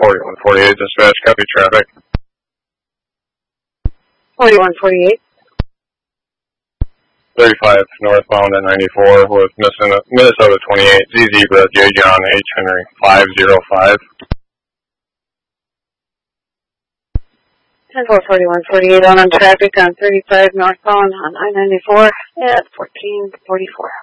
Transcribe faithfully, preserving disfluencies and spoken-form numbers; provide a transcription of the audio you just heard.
forty-one forty-eight, dispatch, copy traffic. forty-one forty-eight. thirty-five northbound at ninety-four with Minnesota twenty-eight, Z Zebra, J John, H Henry, five zero five. ten four forty-one forty-eight on traffic on thirty-five northbound on I ninety-four at fourteen forty-four.